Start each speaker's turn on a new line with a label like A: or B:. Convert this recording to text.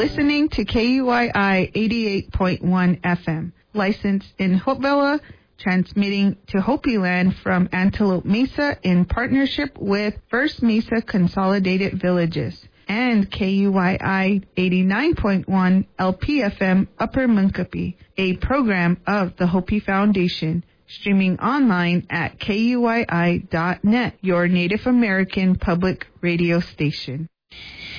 A: Listening to KUYI 88.1 FM, licensed in Hopevilla, transmitting to Hopi Land from Antelope Mesa in partnership with First Mesa Consolidated Villages, and KUYI 89.1 LPFM Upper Munkapi, a program of the Hopi Foundation, streaming online at KUYI.net, your Native American public radio station.